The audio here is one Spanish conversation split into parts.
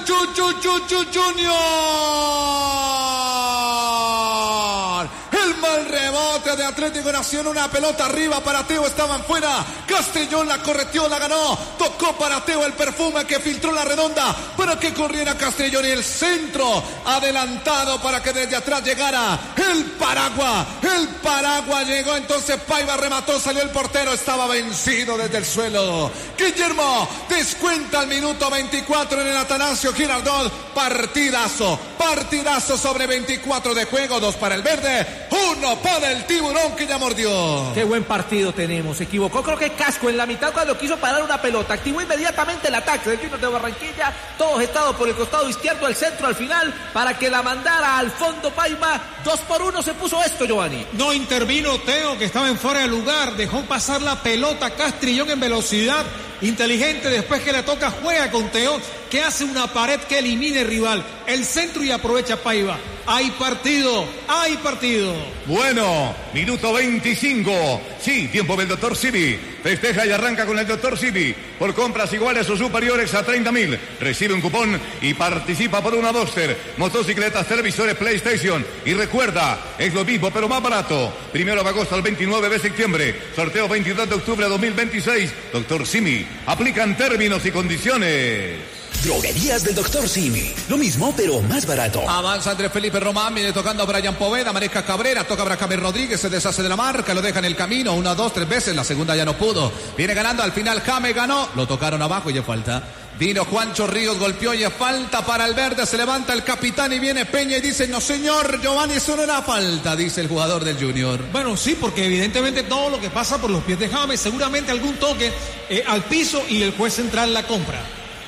Junior. El mal rebote de Atlético Nacional, una pelota arriba para Teo, estaban fuera. Castrillón la correteó, la ganó, tocó para Teo el perfume que filtró la redonda para que corriera Castrillón y el centro adelantado para que desde atrás llegara el Paraguas llegó, entonces Paiva remató, salió el portero, estaba vencido desde el suelo. Guillermo descuenta al minuto 24 en el Atanasio Girardot. Partidazo sobre 24 de juego, 2 para el verde, 1 para el tiburón que ya mordió. Qué buen partido tenemos. Se equivocó, creo que Casco en la mitad cuando quiso parar una pelota. Activó inmediatamente el ataque del Junior de Barranquilla. Todo gestado por el costado izquierdo, al centro, al final, para que la mandara al fondo Paiva. 2-1 se puso esto, Giovanni. No intervino Teo, que estaba en fuera de lugar. Dejó pasar la pelota. Castrillón en velocidad. Inteligente, después que le toca, juega con Teo, que hace una pared que elimine el rival. El centro y aprovecha Paiva. Hay partido. Bueno, minuto 25. Sí, tiempo del Dr. Simi. Festeja y arranca con el Dr. Simi. Por compras iguales o superiores a 30.000. Recibe un cupón y participa por una Boxster, motocicletas, televisores, PlayStation. Y recuerda, es lo mismo pero más barato. 1 de agosto al 29 de septiembre. Sorteo 22 de octubre de 2026. Dr. Simi. Aplican términos y condiciones. Droguerías del Dr. Simi. Lo mismo, pero más barato. Avanza Andrés Felipe Román, viene tocando a Brian Poveda, maneja Cabrera, toca a Bracamé Rodríguez, se deshace de la marca, lo deja en el camino, 1, 2, 3 veces, la segunda ya no pudo. Viene ganando, al final Jame ganó, lo tocaron abajo y ya falta. Vino Juancho Ríos, golpeó y falta para el verde, se levanta el capitán y viene Peña y dice, no señor, Giovanni, eso no era falta, dice el jugador del Junior. Bueno, sí, porque evidentemente todo lo que pasa por los pies de James, seguramente algún toque al piso y el juez central la compra.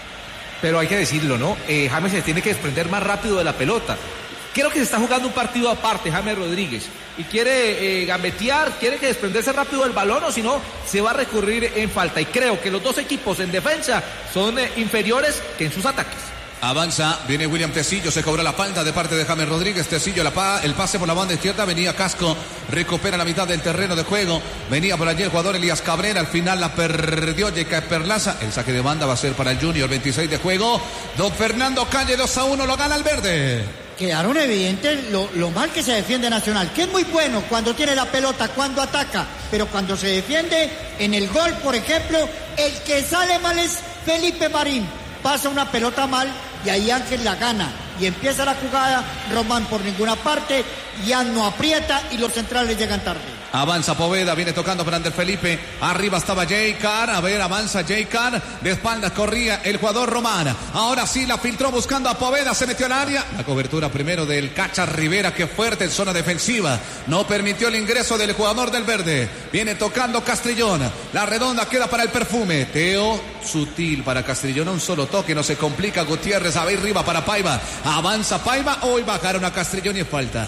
Pero hay que decirlo, ¿no? James se tiene que desprender más rápido de la pelota. Creo que se está jugando un partido aparte, James Rodríguez. Y quiere gambetear, quiere que desprenderse rápido del balón, o si no, se va a recurrir en falta. Y creo que los dos equipos en defensa son inferiores que en sus ataques. Avanza, viene William Tecillo, se cobró la falta de parte de James Rodríguez. Tecillo, el pase por la banda izquierda, venía Casco, recupera la mitad del terreno de juego. Venía por allí el jugador Elías Cabrera, al final la perdió Yeca Perlaza. El saque de banda va a ser para el Junior, 26 de juego. Don Fernando Calle, 2-1, lo gana el verde. Quedaron evidentes lo mal que se defiende Nacional, que es muy bueno cuando tiene la pelota, cuando ataca, pero cuando se defiende en el gol, por ejemplo, el que sale mal es Felipe Marín. Pasa una pelota mal y ahí Ángel la gana y empieza la jugada. Román por ninguna parte, ya no aprieta y los centrales llegan tarde. Avanza Poveda, viene tocando para Ander Felipe, arriba estaba Jay Carr, a ver, avanza Jay Carr, de espaldas corría el jugador Román, ahora sí la filtró buscando a Poveda, se metió al área, la cobertura primero del Cacha Rivera, que fuerte en zona defensiva, no permitió el ingreso del jugador del verde, viene tocando Castrillón, la redonda queda para el perfume, Teo, sutil para Castrillón, un solo toque, no se complica Gutiérrez, a ver arriba para Paiva, avanza Paiva, hoy bajaron a Castrillón y falta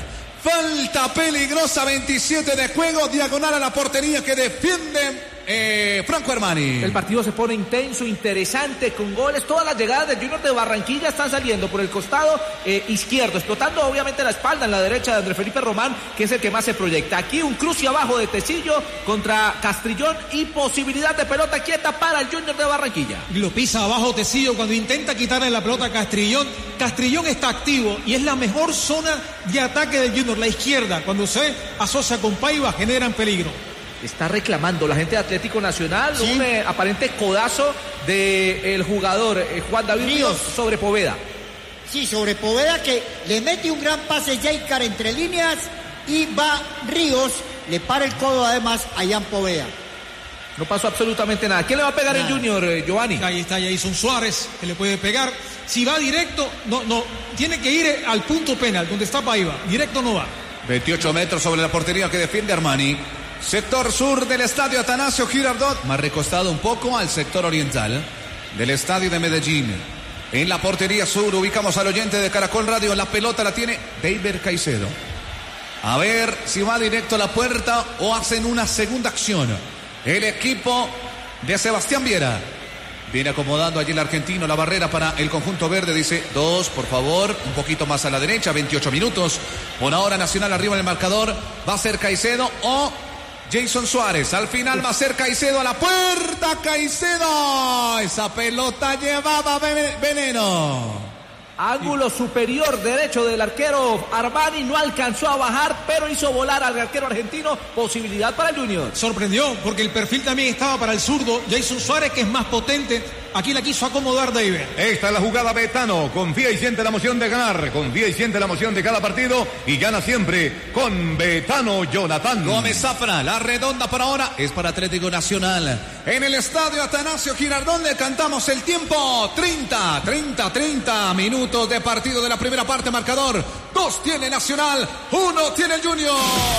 peligrosa, 27 de juego, diagonal a la portería que defiende Franco Armani. El partido se pone intenso, interesante, con goles. Todas las llegadas del Junior de Barranquilla están saliendo por el costado izquierdo, explotando obviamente la espalda en la derecha de Andrés Felipe Román, que es el que más se proyecta. Aquí un cruce abajo de Tecillo contra Castrillón y posibilidad de pelota quieta para el Junior de Barranquilla. Y lo pisa abajo Tecillo cuando intenta quitarle la pelota a Castrillón. Castrillón está activo y es la mejor zona de ataque del Junior, la izquierda. Cuando se asocia con Paiva generan peligro. Está reclamando la gente de Atlético Nacional, sí, un aparente codazo del jugador Juan David Ríos sobre Poveda. Sí, sobre Poveda, que le mete un gran pase Jaycar entre líneas y va Ríos, le para el codo además a Jan Poveda. No pasó absolutamente nada. ¿Quién le va a pegar el Junior, Giovanni? Ahí está Jason Suárez, que le puede pegar. Si va directo, no, tiene que ir al punto penal, donde está Paiva. Directo no va. 28 metros sobre la portería que defiende Armani. Sector sur del estadio Atanasio Girardot, más recostado un poco al sector oriental del estadio de Medellín. En la portería sur ubicamos al oyente de Caracol Radio. La pelota la tiene David Caicedo. A ver si va directo a la puerta o hacen una segunda acción. El equipo de Sebastián Viera viene acomodando allí el argentino la barrera para el conjunto verde. Dice 2, por favor, un poquito más a la derecha. 28 minutos. Por ahora Nacional arriba en el marcador. Va a ser Caicedo o Jason Suárez. Al final va a ser Caicedo a la puerta. Caicedo. Esa pelota llevaba veneno. Ángulo superior derecho del arquero Armani, no alcanzó a bajar, pero hizo volar al arquero argentino. Posibilidad para el Junior. Sorprendió, porque el perfil también estaba para el zurdo Jason Suárez, que es más potente. Aquí la quiso acomodar David. Esta es la jugada Betano. Confía y siente la emoción de ganar. Confía y siente la emoción de cada partido. Y gana siempre con Betano Jonathan. Gómez Zafra, la redonda por ahora es para Atlético Nacional. En el estadio Atanasio Girardot le cantamos el tiempo. 30 minutos de partido de la primera parte. Marcador: 2 tiene Nacional, 1 tiene el Junior.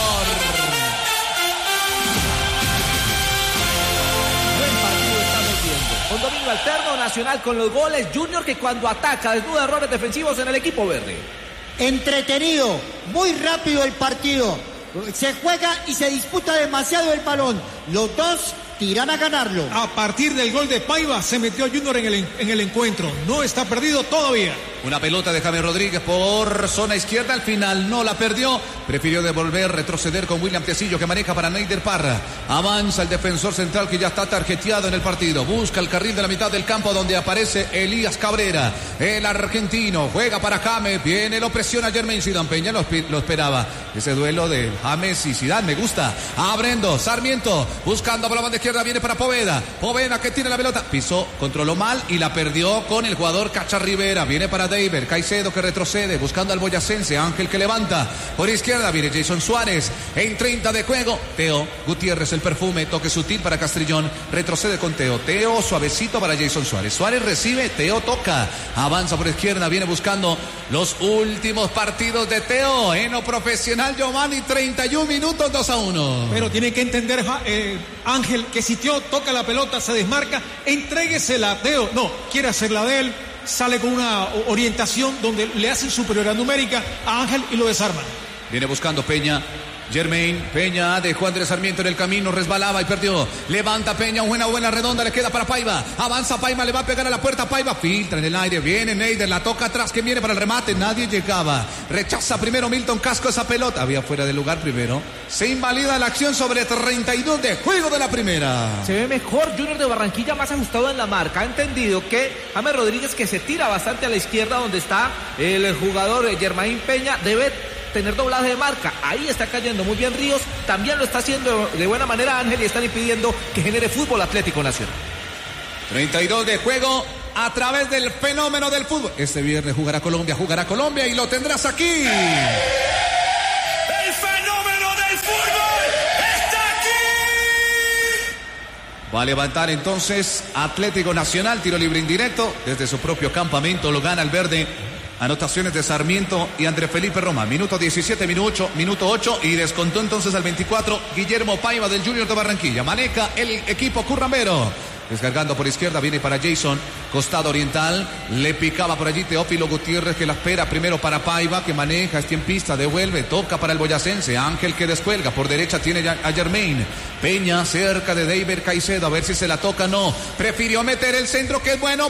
Con dominio alterno, Nacional con los goles, Junior que cuando ataca desnuda errores defensivos en el equipo verde. Entretenido, muy rápido el partido. Se juega y se disputa demasiado el balón. Los dos tiran a ganarlo. A partir del gol de Paiva se metió Junior en el encuentro. No está perdido todavía. Una pelota de James Rodríguez por zona izquierda, al final no la perdió, prefirió devolver, retroceder con William Tecillo que maneja para Neider Parra. Avanza el defensor central que ya está tarjeteado en el partido, busca el carril de la mitad del campo donde aparece Elías Cabrera, el argentino, juega para James, viene, lo presiona Jermaine Zidane. Peña lo esperaba, ese duelo de James y Zidane me gusta. Abriendo, Sarmiento, buscando por la banda izquierda, viene para Poveda que tiene la pelota, pisó, controló mal y la perdió con el jugador Cacha Rivera, viene para David, Caicedo que retrocede, buscando al boyacense, Ángel que levanta, por izquierda viene Jason Suárez, en 30 de juego, Teo Gutiérrez, el perfume, toque sutil para Castrillón, retrocede con Teo suavecito para Jason Suárez, Suárez recibe, Teo toca, avanza por izquierda, viene buscando los últimos partidos de Teo, en lo profesional Giovanni, 31 minutos, 2-1. Pero tiene que entender Ángel que si Teo toca la pelota, se desmarca, entréguesela a Teo, no, quiere hacerla de él, sale con una orientación donde le hacen superioridad numérica a Ángel y lo desarman. Viene buscando Peña, Jermaine, Peña dejó a Andrés Sarmiento en el camino, resbalaba y perdió, levanta Peña, buena redonda, le queda para Paiva, avanza Paiva, le va a pegar a la puerta, Paiva filtra en el aire, viene Neider, la toca atrás, que viene para el remate, nadie llegaba, rechaza primero Milton Casco esa pelota, había fuera de lugar primero, se invalida la acción sobre 32 de juego de la primera. Se ve mejor Junior de Barranquilla, más ajustado en la marca, ha entendido que James Rodríguez, que se tira bastante a la izquierda donde está el jugador Jermaine Peña, debe tener doblaje de marca, ahí está cayendo muy bien Ríos, también lo está haciendo de buena manera Ángel y están impidiendo que genere fútbol Atlético Nacional. 32 de juego a través del fenómeno del fútbol. Este viernes jugará Colombia y lo tendrás aquí. El fenómeno del fútbol está aquí. Va a levantar entonces Atlético Nacional, tiro libre indirecto desde su propio campamento, lo gana el verde. Anotaciones de Sarmiento y André Felipe Roma. Minuto 17, minuto 8 y descontó entonces al 24 Guillermo Paiva del Junior de Barranquilla. Maneja el equipo currambero. Descargando por izquierda, viene para Jason, costado oriental, le picaba por allí Teófilo Gutiérrez que la espera primero para Paiva, que maneja, está en pista, devuelve, toca para el boyacense, Ángel que descuelga, por derecha tiene a Jermaine, Peña cerca de David Caicedo, a ver si se la toca, no, prefirió meter el centro que es bueno,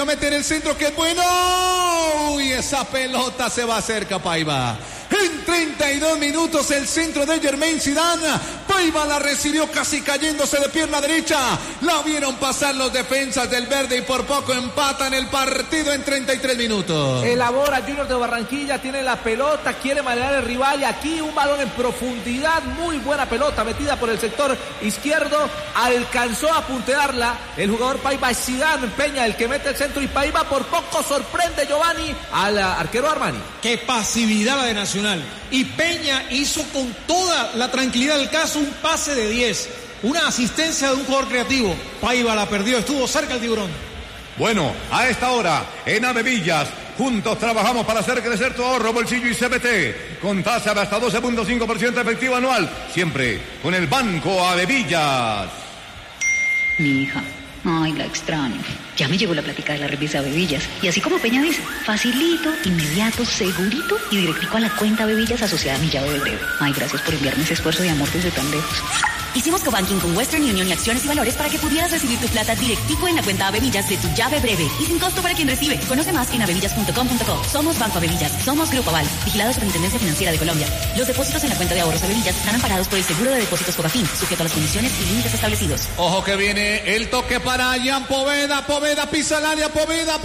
y esa pelota se va cerca Paiva. En 32 minutos el centro de Jermaine Zidane, Paiva la recibió casi cayéndose de pierna derecha, la vieron pasar los defensas del verde y por poco empatan el partido en 33 minutos. Elabora Junior de Barranquilla, tiene la pelota, quiere manejar al rival y aquí un balón en profundidad, muy buena pelota metida por el sector izquierdo, alcanzó a puntearla el jugador Paiva, Zidane Peña el que mete el centro y Paiva por poco sorprende Giovanni al arquero Armani. Qué pasividad la de Nacional. Y Peña hizo con toda la tranquilidad del caso un pase de 10. Una asistencia de un jugador creativo. Paiva la perdió, estuvo cerca el tiburón. Bueno, a esta hora, en Avevillas, juntos trabajamos para hacer crecer tu ahorro, bolsillo y CBT. Con tasa de hasta 12.5% efectivo anual. Siempre con el Banco Avevillas. Mi hija. Ay, la extraño. Ya me llegó la plática de la revista Bebillas. Y así como Peña dice, facilito, inmediato, segurito y directico a la cuenta Bebillas asociada a mi llave de breve. Ay, gracias por enviarme ese esfuerzo de amor desde tan lejos. Hicimos cobanking con Western Union y Acciones y Valores para que pudieras recibir tu plata directico en la cuenta Avevillas de tu llave breve y sin costo para quien recibe. Conoce más en avevillas.com.co. Somos Banco Avevillas, somos Grupo Aval, vigilado Superintendencia Financiera de Colombia. Los depósitos en la cuenta de ahorros Avevillas están amparados por el Seguro de Depósitos Cobafin, sujeto a las condiciones y límites establecidos. Ojo que viene el toque para Jan Poveda. Poveda pisa el área,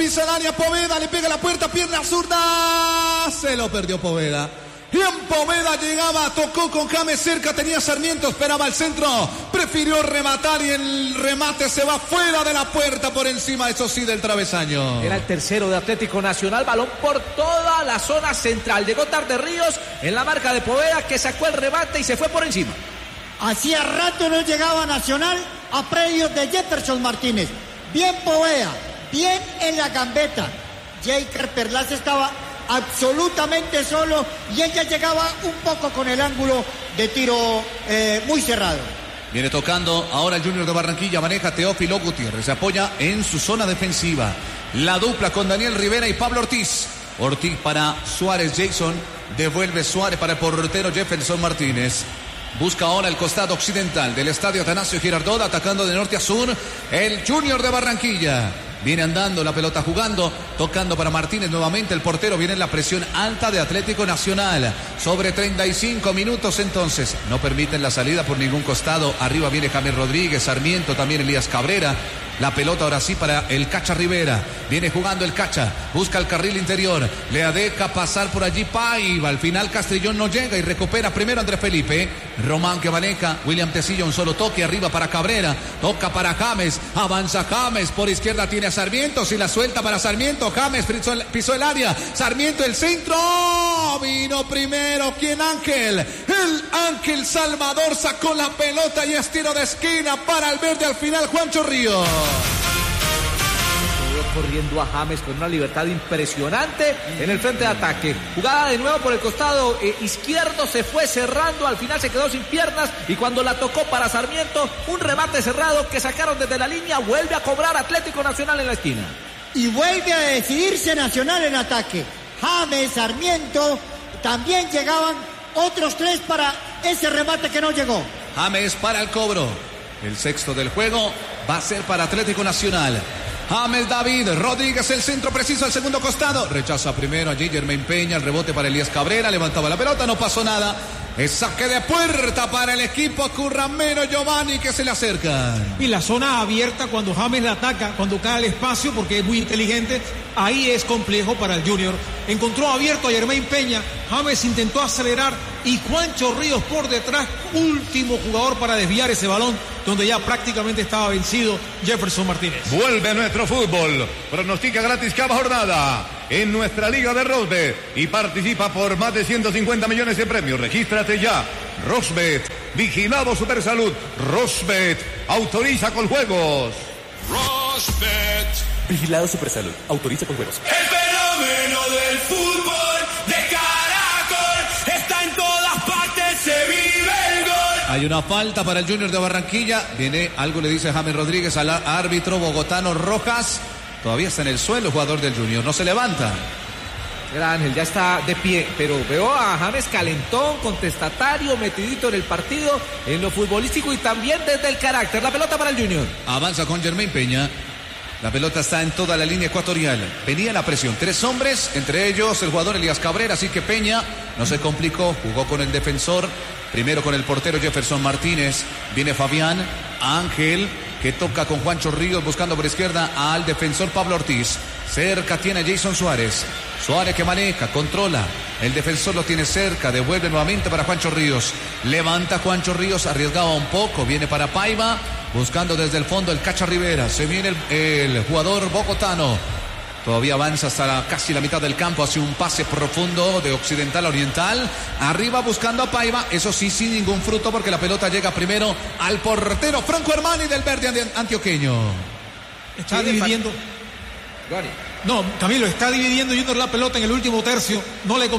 Poveda le pega la puerta, pierna zurda. Se lo perdió Poveda. Jan Poveda llegaba, tocó con James cerca, tenía Sarmiento, esperaba el centro, prefirió rematar y el remate se va fuera de la puerta por encima, eso sí, del travesaño. Era el tercero de Atlético Nacional, balón por toda la zona central. Llegó tarde Ríos en la marca de Poveda que sacó el remate y se fue por encima. Hacía rato no llegaba Nacional a predios de Jefferson Martínez. Bien Poveda, bien en la gambeta. Jaker Perlaza estaba absolutamente solo y ella llegaba un poco con el ángulo de tiro muy cerrado. Viene tocando ahora el Junior de Barranquilla, maneja Teófilo Gutiérrez, se apoya en su zona defensiva. La dupla con Daniel Rivera y Pablo Ortiz. Ortiz para Suárez, Jason, devuelve Suárez para el portero Jefferson Martínez. Busca ahora el costado occidental del estadio Atanasio Girardot, atacando de norte a sur el Junior de Barranquilla. Viene andando la pelota jugando, tocando para Martínez nuevamente, el portero viene en la presión alta de Atlético Nacional. Sobre 35 minutos entonces, no permiten la salida por ningún costado. Arriba viene James Rodríguez, Sarmiento, también Elías Cabrera. La pelota ahora sí para el Cacha Rivera. Viene jugando el Cacha, busca el carril interior, le deja pasar por allí Paiva. Al final Castrillón no llega y recupera primero Andrés Felipe. Román que maneja, William Tecillo un solo toque, arriba para Cabrera, toca para James, avanza James, por izquierda tiene a Sarmiento, si la suelta para Sarmiento, James pisó el área, Sarmiento el centro, vino primero, ¿quién? Ángel, el Ángel Salvador sacó la pelota y es tiro de esquina para el verde al final, Juancho Ríos. Corriendo a James con una libertad impresionante en el frente de ataque. Jugada de nuevo por el costado izquierdo, se fue cerrando, al final se quedó sin piernas y cuando la tocó para Sarmiento, un remate cerrado que sacaron desde la línea, vuelve a cobrar Atlético Nacional en la esquina. Y vuelve a decidirse Nacional en ataque. James, Sarmiento, también llegaban otros tres para ese remate que no llegó. James para el cobro. El sexto del juego va a ser para Atlético Nacional. James David Rodríguez, el centro preciso al segundo costado. Rechaza primero allí Germain Peña, el rebote para Elías Cabrera, levantaba la pelota, no pasó nada. Es saque de puerta para el equipo Curramero Giovanni que se le acerca. Y la zona abierta cuando James la ataca, cuando cae al espacio porque es muy inteligente, ahí es complejo para el Junior. Encontró abierto a Germain Peña, James intentó acelerar y Juancho Ríos por detrás, último jugador para desviar ese balón donde ya prácticamente estaba vencido Jefferson Martínez. Vuelve nuestro fútbol, pronostica gratis cada jornada en nuestra Liga de Rosbet y participa por más de 150 millones de premios. Regístrate ya. Rosbet, vigilado Supersalud. Rosbet, autoriza con juegos. Rosbet, Vigilado Supersalud. Autoriza con juegos. el fenómeno del fútbol de Caracol está en todas partes, se vive el gol. Hay una falta para el Junior de Barranquilla. Viene, algo le dice James Rodríguez al árbitro bogotano Rojas. Todavía está en el suelo el jugador del Junior, no se levanta. Era Ángel, ya está de pie, pero veo a James calentón, contestatario, metidito en el partido, en lo futbolístico y también desde el carácter. La pelota para el Junior. Avanza con Germain Peña. La pelota está en toda la línea ecuatorial. Venía la presión. 3 hombres, entre ellos el jugador Elías Cabrera. Así que Peña no se complicó. Jugó con el defensor. Primero con el portero Jefferson Martínez. Viene Fabián. Ángel, que toca con Juancho Ríos buscando por izquierda al defensor Pablo Ortiz. Cerca tiene a Jason Suárez. Suárez que maneja, controla. El defensor lo tiene cerca. Devuelve nuevamente para Juancho Ríos. Levanta Juancho Ríos. Arriesgaba un poco. Viene para Paiva. Buscando desde el fondo el Cacha Rivera. Se viene el jugador bogotano. Todavía avanza hasta casi la mitad del campo. Hace un pase profundo de occidental a oriental. Arriba buscando a Paiva. Eso sí, sin ningún fruto porque la pelota llega primero al portero Franco Armani del verde antioqueño. Está dividiendo. No, Camilo, está dividiendo Junior la pelota en el último tercio. No le conviene.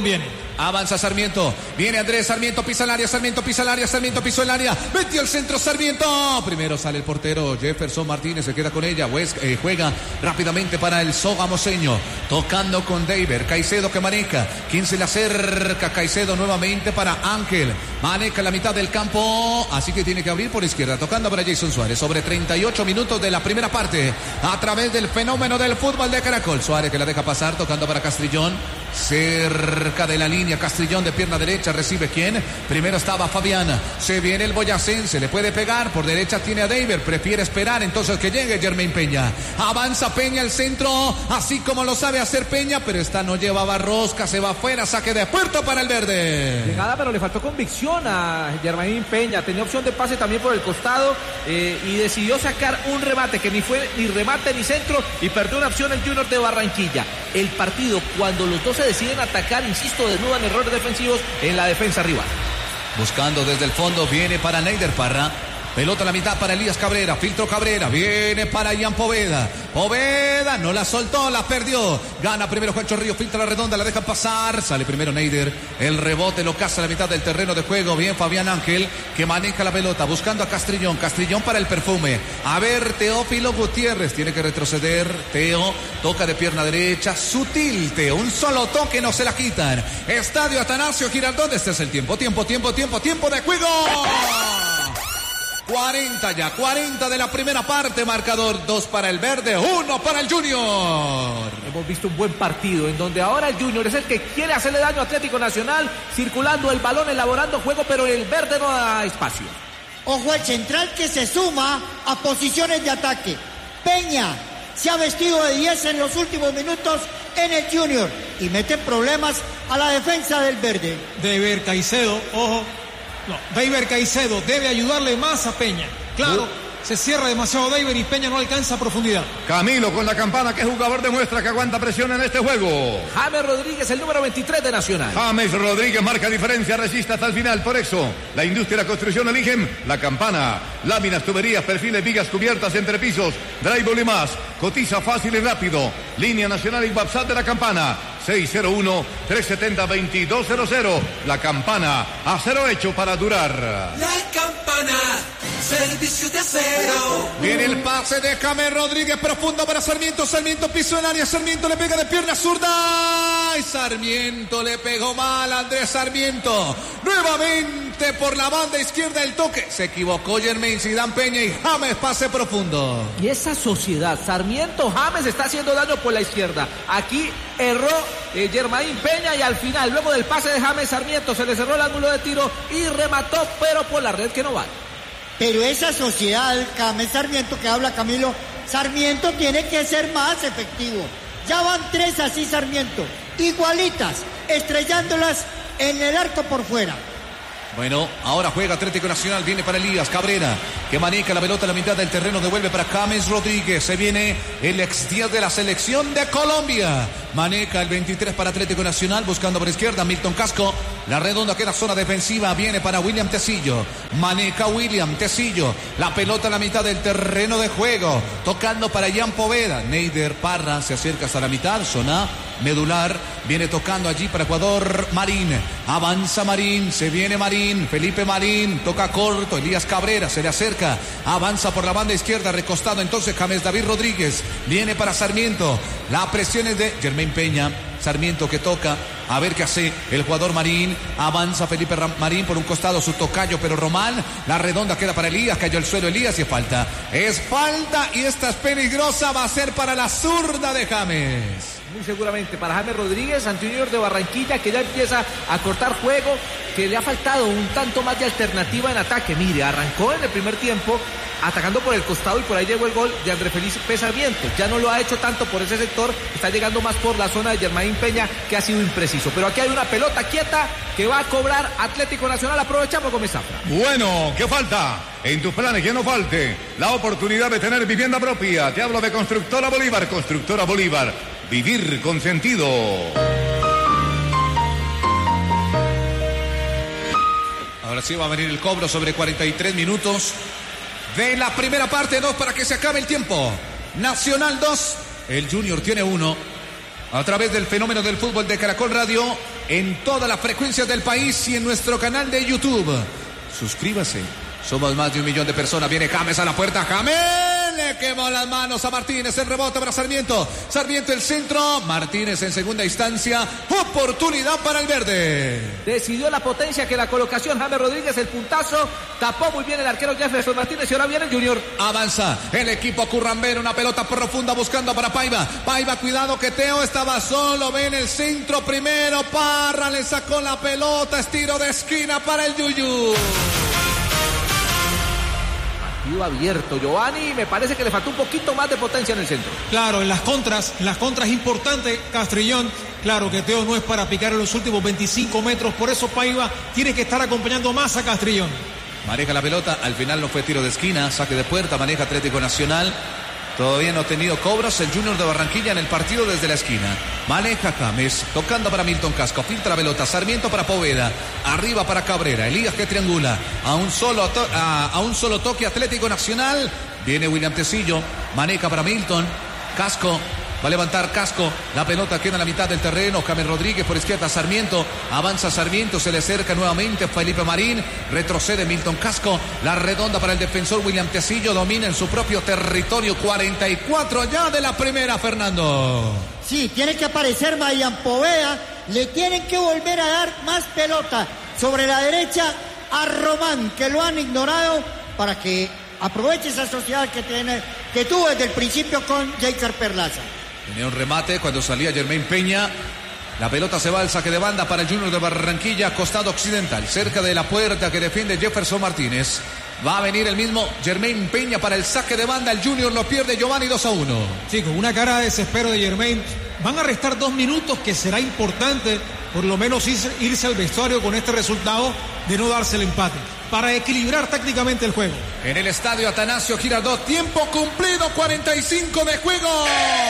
Avanza Sarmiento. Viene Andrés Sarmiento, pisa el área, Sarmiento pisó el área. Metió el centro Sarmiento. Primero sale el portero Jefferson Martínez, se queda con ella. Juega rápidamente para el sogamoseño. Tocando con David. Caicedo que maneja. ¿Quién se le acerca? Caicedo nuevamente para Ángel. Maneja la mitad del campo. Así que tiene que abrir por izquierda. Tocando para Jason Suárez. Sobre 38 minutos de la primera parte. A través del fenómeno del fútbol de Caracol. Suárez que la deja pasar. Tocando para Castrillón. Cerca de la línea. Castrillón de pierna derecha. Recibe quién. Primero estaba Fabián. Se viene el boyacense. Le puede pegar. Por derecha tiene a David. Prefiere esperar entonces que llegue Jermaine Peña. Avanza Peña al centro. Así como lo sabe hacer Peña. Pero esta no llevaba rosca. Se va afuera. Saque de puerto para el verde. Llegada, pero le faltó convicción a Jermaine Peña. Tenía opción de pase también por el costado. Y decidió sacar un remate que ni fue ni remate ni centro. Y perdió una opción el Junior de Barranquilla. El partido, cuando los dos se deciden atacar, insisto, desnudan errores defensivos en la defensa rival. Buscando desde el fondo, viene para Neider Parra. Pelota a la mitad para Elías Cabrera. Filtro Cabrera. Viene para Ian Poveda. Poveda no la soltó, la perdió. Gana primero Juancho Río. Filtra la redonda, la deja pasar. Sale primero Neider. El rebote lo caza a la mitad del terreno de juego. Bien Fabián Ángel que maneja la pelota. Buscando a Castrillón. Castrillón para el perfume. A ver, Teófilo Gutiérrez. Tiene que retroceder. Teo toca de pierna derecha. Sutil Teo. Un solo toque, no se la quitan. Estadio Atanasio Girardot. Este es el tiempo de juego. 40 de la primera parte, marcador 2 para el verde, 1 para el Junior. Hemos visto un buen partido en donde ahora el Junior es el que quiere hacerle daño a Atlético Nacional, circulando el balón, elaborando juego, pero el verde no da espacio. Ojo al central que se suma a posiciones de ataque. Peña se ha vestido de 10 en los últimos minutos en el Junior y mete problemas a la defensa del verde. David Caicedo, ojo. No, David Caicedo debe ayudarle más a Peña. Claro, se cierra demasiado David y Peña no alcanza profundidad. Camilo con la campana, ¿qué jugador demuestra que aguanta presión en este juego? James Rodríguez, el número 23 de Nacional. James Rodríguez marca diferencia, resiste hasta el final. Por eso, la industria y la construcción eligen la campana. Láminas, tuberías, perfiles, vigas cubiertas, entrepisos, drywall y más. Cotiza fácil y rápido. Línea nacional y WhatsApp de la campana. 601-370-2200. La campana, acero hecho para durar. La campana, servicio de acero. Viene el pase de James Rodríguez profundo para Sarmiento. Sarmiento pisó el área. Sarmiento le pega de pierna zurda. Y Sarmiento le pegó mal a Andrés Sarmiento. Nuevamente por la banda izquierda el toque. Se equivocó Jermaine Zidane Peña y James pase profundo. Y esa sociedad, Sarmiento, James está haciendo daño por la izquierda. Aquí erró Jermaine Peña y al final, luego del pase de James Sarmiento, se le cerró el ángulo de tiro y remató, pero por la red que no vale. Pero esa sociedad, James Sarmiento que habla Camilo, Sarmiento tiene que ser más efectivo. Ya van 3 así Sarmiento, igualitas, estrellándolas en el arco por fuera. Bueno, ahora juega Atlético Nacional, viene para Elías Cabrera, que maneja la pelota a la mitad del terreno, devuelve para James Rodríguez, se viene el ex 10 de la selección de Colombia, maneja el 23 para Atlético Nacional, buscando por izquierda Milton Casco, la redonda queda zona defensiva, viene para William Tecillo, maneja William Tecillo, la pelota a la mitad del terreno de juego, tocando para Ian Poveda, Neider Parra se acerca hasta la mitad, zona medular, viene tocando allí para Ecuador Marín, avanza Marín, se viene Marín, Felipe Marín, toca corto, Elías Cabrera se le acerca, avanza por la banda izquierda, recostado entonces James David Rodríguez, viene para Sarmiento, la presión es de Jermaine Peña, Sarmiento que toca, a ver qué hace el jugador Marín, avanza Felipe Marín por un costado su tocayo, pero Román, la redonda queda para Elías, cayó al suelo Elías y es falta y esta es peligrosa, va a ser para la zurda de James. Muy seguramente para James Rodríguez, ante Junior de Barranquilla, que ya empieza a cortar juego, que le ha faltado un tanto más de alternativa en ataque. Mire, arrancó en el primer tiempo atacando por el costado y por ahí llegó el gol de Andrés Felipe Sarmiento. Ya no lo ha hecho tanto por ese sector, está llegando más por la zona de Jermaine Peña, que ha sido impreciso. Pero aquí hay una pelota quieta que va a cobrar Atlético Nacional. Aprovechamos con Zafra. Bueno, ¿qué falta? En tus planes que no falte la oportunidad de tener vivienda propia. Te hablo de Constructora Bolívar. Constructora Bolívar. Vivir con sentido. Ahora sí va a venir el cobro sobre 43 minutos de la primera parte, 2 para que se acabe el tiempo. Nacional 2, el Junior tiene 1. a través del fenómeno del fútbol de Caracol Radio en todas las frecuencias del país y en nuestro canal de YouTube. Suscríbase. Somos más de 1 millón de personas. Viene James a la puerta. James le quemó las manos a Martínez. El rebote para Sarmiento. Sarmiento el centro. Martínez en segunda instancia. Oportunidad para el verde. Decidió la potencia que la colocación. James Rodríguez, el puntazo. Tapó muy bien el arquero Jefferson Martínez. Y ahora viene el Junior. Avanza el equipo currambero. Una pelota profunda buscando para Paiva. Paiva, cuidado que Teo estaba solo. Ven el centro primero. Parra le sacó la pelota. Estiro de esquina para el Yuyu. Abierto Giovanni, me parece que le faltó un poquito más de potencia en el centro. Claro, en las contras importante Castrillón. Claro que Teo no es para picar en los últimos 25 metros, por eso Paiva tiene que estar acompañando más a Castrillón. Maneja la pelota, al final no fue tiro de esquina, saque de puerta, maneja Atlético Nacional. Todavía no ha tenido cobros el Junior de Barranquilla en el partido desde la esquina. Maneja James, tocando para Milton Casco, filtra la pelota, Sarmiento para Poveda, arriba para Cabrera, Elías que triangula, a un solo toque Atlético Nacional. Viene William Tecillo, maneja para Milton, Casco. Va a levantar Casco, la pelota queda en la mitad del terreno, James Rodríguez por izquierda, Sarmiento, avanza Sarmiento, se le acerca nuevamente Felipe Marín, retrocede Milton Casco, la redonda para el defensor William Tecillo, domina en su propio territorio, 44 ya de la primera, Fernando. Sí, tiene que aparecer Mayan Poveda, le tienen que volver a dar más pelota sobre la derecha a Román, que lo han ignorado, para que aproveche esa sociedad que tuvo desde el principio con Jaker Perlaza. Tenía un remate cuando salía Germain Peña. La pelota se va al saque de banda para el Junior de Barranquilla, costado occidental, cerca de la puerta que defiende Jefferson Martínez. Va a venir el mismo Germain Peña para el saque de banda. El Junior lo pierde Giovanni 2-1. Sí, con una cara de desespero de Germain. Van a restar 2 minutos, que será importante por lo menos irse al vestuario con este resultado de no darse el empate, para equilibrar tácticamente el juego. En el estadio Atanasio Girardot, tiempo cumplido, 45 de juego.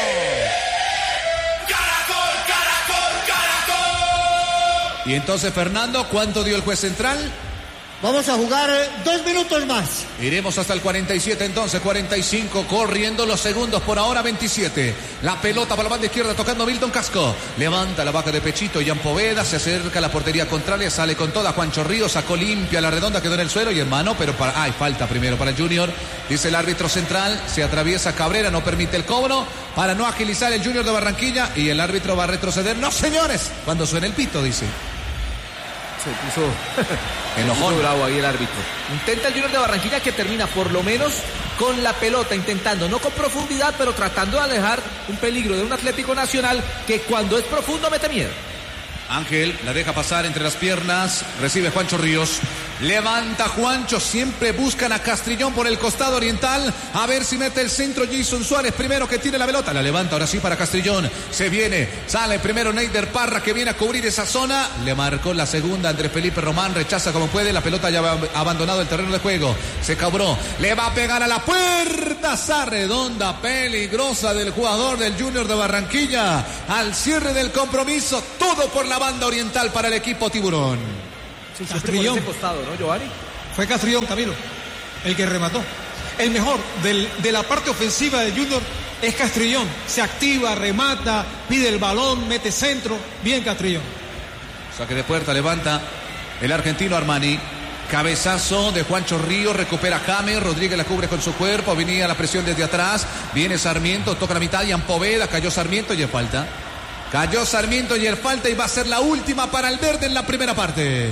Caracol, Caracol, Caracol. Y entonces, Fernando, ¿cuánto dio el juez central? Vamos a jugar 2 minutos más. Iremos hasta el 47 entonces, 45, corriendo los segundos, por ahora 27. La pelota para la banda izquierda tocando Milton Casco. Levanta la vaca de pechito, Jan Poveda, se acerca a la portería contraria, sale con toda Juancho Ríos, sacó limpia la redonda, quedó en el suelo y en mano, pero hay falta primero para el Junior. Dice el árbitro central, se atraviesa Cabrera, no permite el cobro para no agilizar el Junior de Barranquilla y el árbitro va a retroceder. No, señores, cuando suene el pito, dice. Se puso enojón, bravo ahí el árbitro. Intenta el Junior de Barranquilla, que termina por lo menos con la pelota, intentando, no con profundidad, pero tratando de alejar un peligro de un Atlético Nacional que cuando es profundo mete miedo. Ángel la deja pasar entre las piernas, recibe Juancho Ríos, levanta Juancho, siempre buscan a Castrillón por el costado oriental, a ver si mete el centro Jason Suárez, primero que tiene la pelota, la levanta ahora sí para Castrillón, se viene, sale primero Neider Parra que viene a cubrir esa zona, le marcó la segunda Andrés Felipe Román, rechaza como puede, la pelota ya ha abandonado el terreno de juego, se cabró, le va a pegar a la puerta, esa redonda peligrosa del jugador del Junior de Barranquilla, al cierre del compromiso, todo por la banda oriental para el equipo tiburón. Sí, Castrillón. por ese costado, ¿no, Giovanni? Fue Castrillón, Camilo, el que remató. El mejor de la parte ofensiva de Junior es Castrillón. Se activa, remata, pide el balón, mete centro. Bien Castrillón. Saque de puerta, levanta el argentino Armani. Cabezazo de Juancho Ríos, recupera James, Rodríguez la cubre con su cuerpo, venía la presión desde atrás, viene Sarmiento, toca la mitad, Jan Poveda, cayó Sarmiento y el falta. Cayó Sarmiento y el falta y va a ser la última para el verde en la primera parte.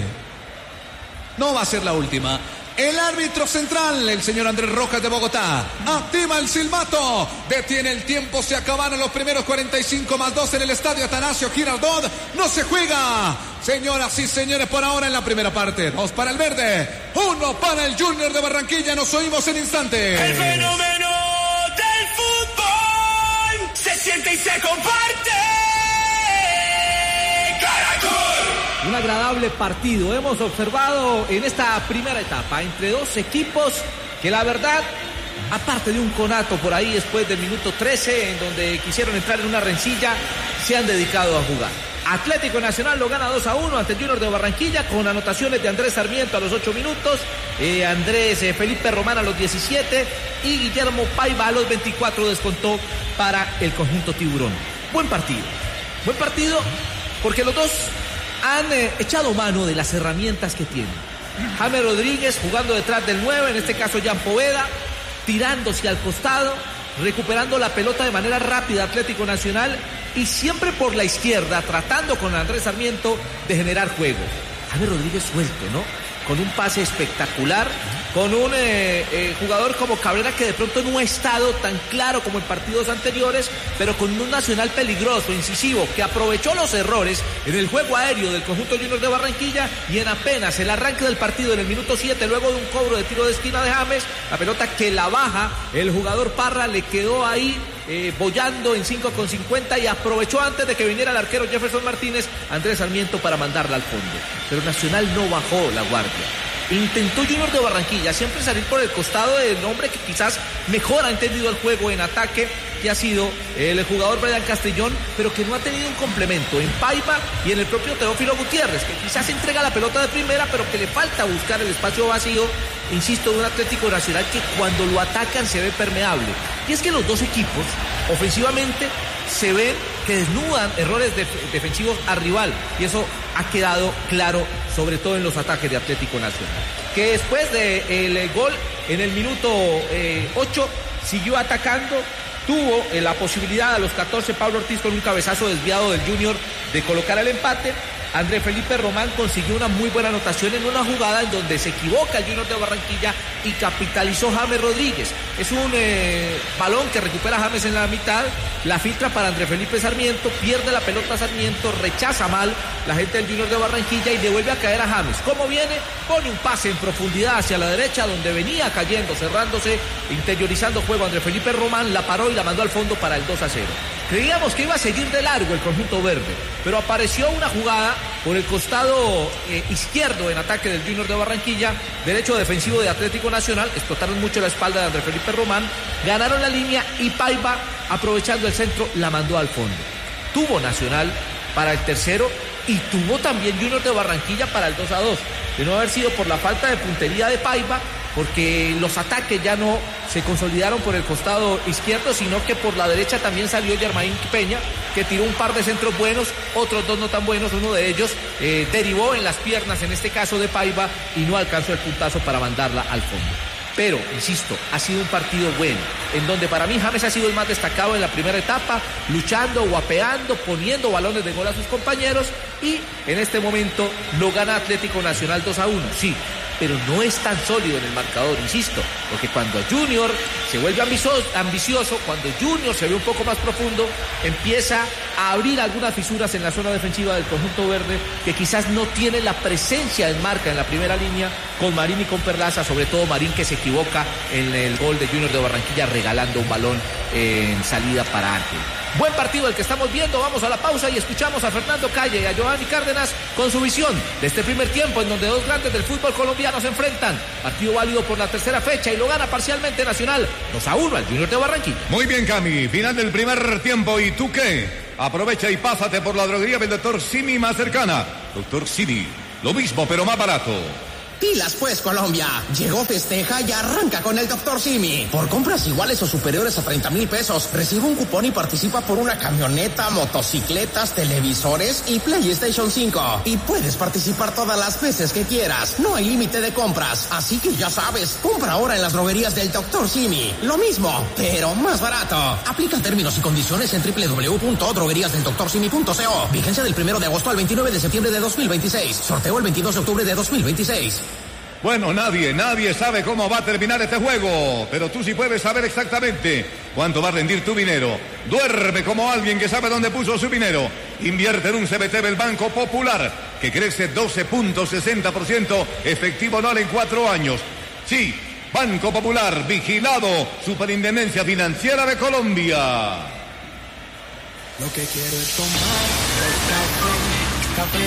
No va a ser la última. El árbitro central, el señor Andrés Rojas de Bogotá, activa el silbato, detiene el tiempo, se acabaron los primeros 45 más 2 en el estadio Atanasio Girardot, no se juega. Señoras y señores, por ahora en la primera parte, 2 para el verde, 1 para el Junior de Barranquilla, nos oímos en instantes. El fenómeno del fútbol se siente y se comparte. Un agradable partido hemos observado en esta primera etapa entre dos equipos que la verdad, aparte de un conato por ahí después del minuto 13 en donde quisieron entrar en una rencilla, se han dedicado a jugar. Atlético Nacional lo gana 2-1 ante el Junior de Barranquilla con anotaciones de Andrés Sarmiento a los 8 minutos, Andrés Felipe Román a los 17 y Guillermo Paiva a los 24 descontó para el conjunto tiburón. Buen partido. Buen partido porque los dos han echado mano de las herramientas que tienen. James Rodríguez jugando detrás del 9, en este caso Jan Poveda, tirándose al costado, recuperando la pelota de manera rápida Atlético Nacional y siempre por la izquierda, tratando con Andrés Sarmiento de generar juego. James Rodríguez suelto, ¿no? Con un pase espectacular, con un jugador como Cabrera que de pronto no ha estado tan claro como en partidos anteriores, pero con un Nacional peligroso, incisivo, que aprovechó los errores en el juego aéreo del conjunto Junior de Barranquilla y en apenas el arranque del partido en el minuto 7, luego de un cobro de tiro de esquina de James, la pelota que la baja el jugador Parra le quedó ahí bollando en 5,50 y aprovechó antes de que viniera el arquero Jefferson Martínez, Andrés Sarmiento, para mandarla al fondo. Pero Nacional no bajó la guardia. Intentó Junior de Barranquilla siempre salir por el costado del hombre que quizás mejor ha entendido el juego en ataque, que ha sido el jugador Brian Castellón, pero que no ha tenido un complemento en Paiva y en el propio Teófilo Gutiérrez, que quizás entrega la pelota de primera, pero que le falta buscar el espacio vacío, insisto, de un Atlético Nacional que cuando lo atacan se ve permeable. Y es que los dos equipos, ofensivamente, se ven que desnudan errores defensivos al rival, y eso ha quedado claro, sobre todo en los ataques de Atlético Nacional, que después del gol en el minuto 8 siguió atacando. Tuvo la posibilidad a los 14 Pablo Ortiz con un cabezazo desviado del Junior de colocar el empate. André Felipe Román consiguió una muy buena anotación en una jugada en donde se equivoca el Junior de Barranquilla y capitalizó James Rodríguez. Es un balón que recupera James en la mitad, la filtra para André Felipe Sarmiento, pierde la pelota Sarmiento, rechaza mal la gente del Junior de Barranquilla y le vuelve a caer a James. ¿Cómo viene? Pone un pase en profundidad hacia la derecha donde venía cayendo, cerrándose, interiorizando juego André Felipe Román, la paró y la mandó al fondo para el 2-0. Creíamos que iba a seguir de largo el conjunto verde, pero apareció una jugada por el costado izquierdo en ataque del Junior de Barranquilla, derecho defensivo de Atlético Nacional, explotaron mucho la espalda de André Felipe Román, ganaron la línea y Paiva, aprovechando el centro, la mandó al fondo. Tuvo Nacional para el tercero y tuvo también Junior de Barranquilla para el 2-2, de no haber sido por la falta de puntería de Paiva, porque los ataques ya no se consolidaron por el costado izquierdo, sino que por la derecha también salió Germain Peña, que tiró un par de centros buenos, otros dos no tan buenos, uno de ellos derivó en las piernas, en este caso de Paiva, y no alcanzó el puntazo para mandarla al fondo. Pero, insisto, ha sido un partido bueno, en donde para mí James ha sido el más destacado en la primera etapa, luchando, guapeando, poniendo balones de gol a sus compañeros, y en este momento lo gana Atlético Nacional 2-1, sí, pero no es tan sólido en el marcador, insisto, porque cuando Junior se vuelve ambicioso, cuando Junior se ve un poco más profundo, empieza a abrir algunas fisuras en la zona defensiva del conjunto verde, que quizás no tiene la presencia en marca en la primera línea con Marín y con Perlaza, sobre todo Marín, que se equivoca en el gol de Junior de Barranquilla regalando un balón en salida para Ángel. Buen partido el que estamos viendo, vamos a la pausa y escuchamos a Fernando Calle y a Giovanni Cárdenas con su visión de este primer tiempo en donde dos grandes del fútbol colombiano se enfrentan. Partido válido por la tercera fecha y lo gana parcialmente Nacional 2-1 al Junior de Barranquilla. Muy bien, Cami, final del primer tiempo. ¿Y tú qué? Aprovecha y pásate por la droguería del Dr. Simi más cercana. Dr. Simi, lo mismo pero más barato. Pilas pues, Colombia. Llegó, festeja y arranca con el Dr. Simi. Por compras iguales o superiores a 30,000 pesos, recibe un cupón y participa por una camioneta, motocicletas, televisores y PlayStation 5. Y puedes participar todas las veces que quieras. No hay límite de compras. Así que ya sabes, compra ahora en las droguerías del Dr. Simi. Lo mismo, pero más barato. Aplica términos y condiciones en www.drogueriasdeldoctorsimi.co. Vigencia del 1 de agosto al 29 de septiembre de 2026. Sorteo el 22 de octubre de 2026. Bueno, nadie sabe cómo va a terminar este juego, pero tú sí puedes saber exactamente cuánto va a rendir tu dinero. Duerme como alguien que sabe dónde puso su dinero. Invierte en un CBT del Banco Popular, que crece 12.60% efectivo anual en 4 años. Sí, Banco Popular, vigilado, Superintendencia Financiera de Colombia. Lo que quiero es tomar café